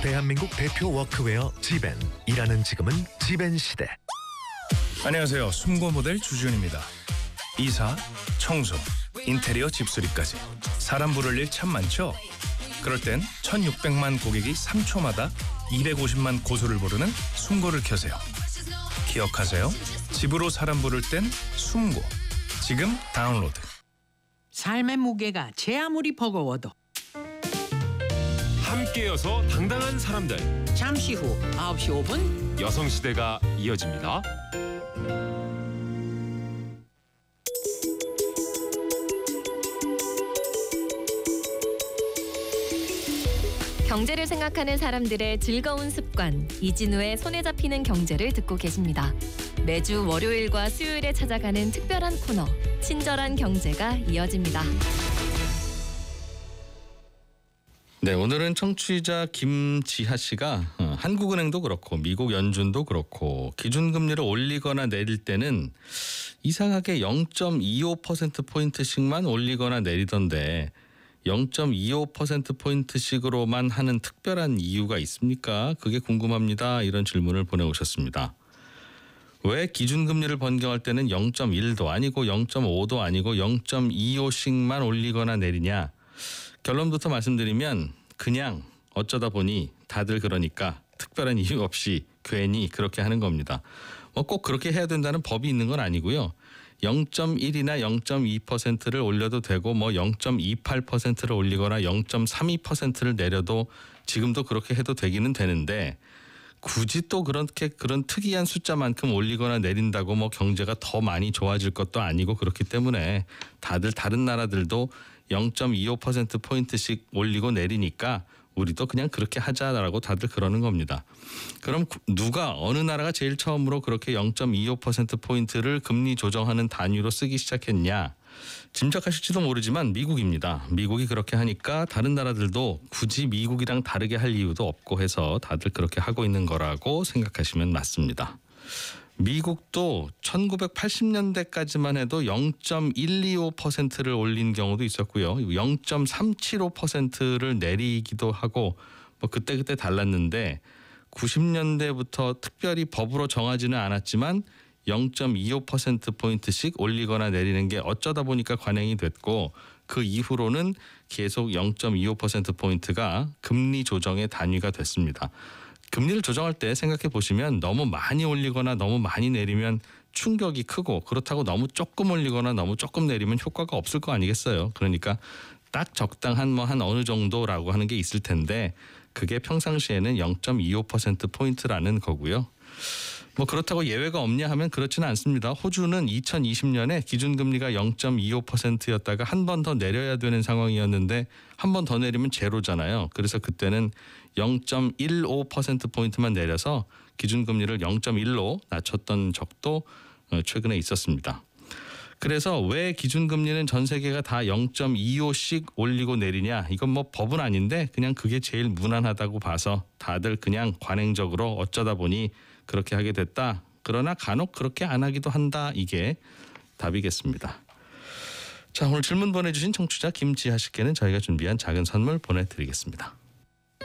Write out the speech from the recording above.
대한민국 대표 워크웨어 지벤. 일하는 지금은 지벤 시대. 안녕하세요. 숨고 모델 주지훈입니다. 이사, 청소, 인테리어 집수리까지 사람 부를 일 참 많죠? 그럴 땐 1600만 고객이 3초마다 250만 고소를 부르는 숨고를 켜세요. 기억하세요. 집으로 사람 부를 땐 숨고. 지금 다운로드. 삶의 무게가 제 아무리 버거워도 함께여서 당당한 사람들. 잠시 후 9시 5분 여성시대가 이어집니다. 경제를 생각하는 사람들의 즐거운 습관, 이진우의 손에 잡히는 경제를 듣고 계십니다. 매주 월요일과 수요일에 찾아가는 특별한 코너, 친절한 경제가 이어집니다. 네, 오늘은 청취자 김지하 씨가 한국은행도 그렇고 미국 연준도 그렇고 기준금리를 올리거나 내릴 때는 이상하게 0.25%포인트씩만 올리거나 내리던데 0.25%포인트씩으로만 하는 특별한 이유가 있습니까? 그게 궁금합니다. 이런 질문을 보내오셨습니다. 왜 기준금리를 변경할 때는 0.1도 아니고 0.5도 아니고 0.25씩만 올리거나 내리냐? 결론부터 말씀드리면 그냥 어쩌다 보니 다들 그러니까 특별한 이유 없이 괜히 그렇게 하는 겁니다. 꼭 그렇게 해야 된다는 법이 있는 건 아니고요. 0.1이나 0.2%를 올려도 되고 0.28%를 올리거나 0.32%를 내려도 지금도 그렇게 해도 되기는 되는데 굳이 또 그런 특이한 숫자만큼 올리거나 내린다고 경제가 더 많이 좋아질 것도 아니고 그렇기 때문에 다들 다른 나라들도 0.25%포인트씩 올리고 내리니까 우리도 그냥 그렇게 하자라고 다들 그러는 겁니다. 그럼 누가 어느 나라가 제일 처음으로 그렇게 0.25%포인트를 금리 조정하는 단위로 쓰기 시작했냐? 짐작하실지도 모르지만 미국입니다. 미국이 그렇게 하니까 다른 나라들도 굳이 미국이랑 다르게 할 이유도 없고 해서 다들 그렇게 하고 있는 거라고 생각하시면 맞습니다. 미국도 1980년대까지만 해도 0.125%를 올린 경우도 있었고요. 0.375%를 내리기도 하고 그때 달랐는데 90년대부터 특별히 법으로 정하지는 않았지만 0.25%포인트씩 올리거나 내리는 게 어쩌다 보니까 관행이 됐고 그 이후로는 계속 0.25%포인트가 금리 조정의 단위가 됐습니다. 금리를 조정할 때 생각해 보시면 너무 많이 올리거나 너무 많이 내리면 충격이 크고 그렇다고 너무 조금 올리거나 너무 조금 내리면 효과가 없을 거 아니겠어요. 그러니까 딱 적당한 한 어느 정도라고 하는 게 있을 텐데 그게 평상시에는 0.25%포인트라는 거고요. 그렇다고 예외가 없냐 하면 그렇지는 않습니다. 호주는 2020년에 기준금리가 0.25%였다가 한 번 더 내려야 되는 상황이었는데 한 번 더 내리면 제로잖아요. 그래서 그때는 0.15%포인트만 내려서 기준금리를 0.1로 낮췄던 적도 최근에 있었습니다. 그래서 왜 기준금리는 전 세계가 다 0.25씩 올리고 내리냐? 이건 법은 아닌데 그냥 그게 제일 무난하다고 봐서 다들 그냥 관행적으로 어쩌다 보니 그렇게 하게 됐다. 그러나 간혹 그렇게 안 하기도 한다. 이게 답이겠습니다. 자, 오늘 질문 보내주신 청취자 김지하 씨께는 저희가 준비한 작은 선물 보내드리겠습니다.